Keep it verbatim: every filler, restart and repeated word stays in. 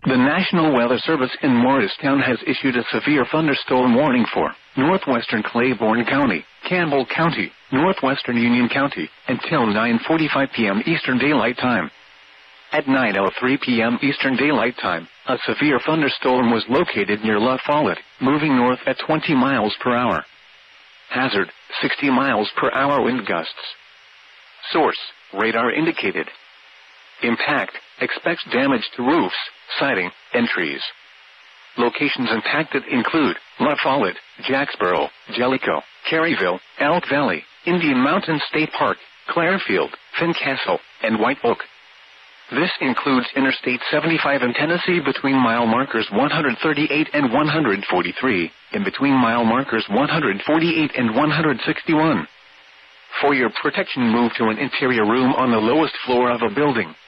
The National Weather Service in Morristown has issued a severe thunderstorm warning for northwestern Claiborne County, Campbell County, northwestern Union County, until nine forty-five p.m. Eastern Daylight Time. At nine oh three p.m. Eastern Daylight Time, a severe thunderstorm was located near La Follette, moving north at twenty miles per hour. Hazard, sixty miles per hour wind gusts. Source, radar indicated. Impact, expects damage to roofs, siding, and trees. Locations impacted include La Follette, Jacksboro, Jellicoe, Caryville, Elk Valley, Indian Mountain State Park, Clarefield, Fincastle, and White Oak. This includes Interstate seventy-five in Tennessee between mile markers one thirty-eight and one forty-three, and between mile markers one forty-eight and one sixty-one. For your protection, move to an interior room on the lowest floor of a building.